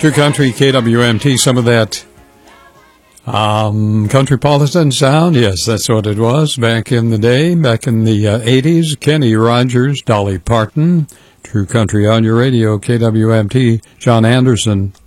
True Country, KWMT, some of that Countrypolitan sound. Yes, that's what it was back in the day, back in the 80s. Kenny Rogers, Dolly Parton, True Country on your radio, KWMT. John Anderson